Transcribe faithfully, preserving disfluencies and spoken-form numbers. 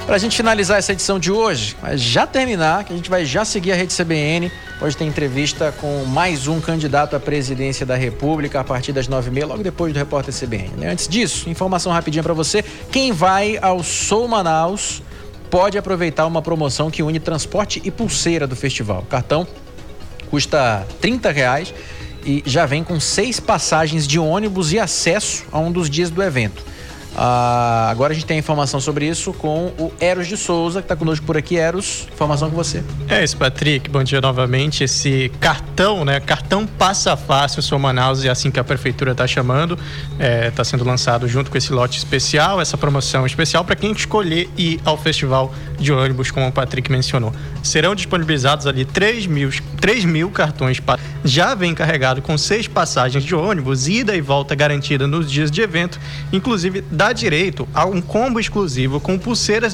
Pra gente finalizar essa edição de hoje, mas já terminar, que a gente vai já seguir a Rede C B N. Hoje tem entrevista com mais um candidato à presidência da República a partir das nove e meia, logo depois do Repórter C B N. Né? Antes disso, informação rapidinha pra você. Quem vai ao Sou Manaus pode aproveitar uma promoção que une transporte e pulseira do festival. O cartão custa trinta reais e já vem com seis passagens de ônibus e acesso a um dos dias do evento. Ah, agora a gente tem a informação sobre isso com o Eros de Souza, que está conosco por aqui. Eros, informação com você. É isso, Patrick. Bom dia novamente. Esse cartão, né? Cartão Passa Fácil Sou Manaus, é assim que a prefeitura está chamando. Está é, sendo lançado junto com esse lote especial, essa promoção especial para quem escolher ir ao festival de ônibus, como o Patrick mencionou. Serão disponibilizados ali três mil cartões. Já vem carregado com seis passagens de ônibus, ida e volta garantida nos dias de evento. Inclusive, dá direito a um combo exclusivo com pulseiras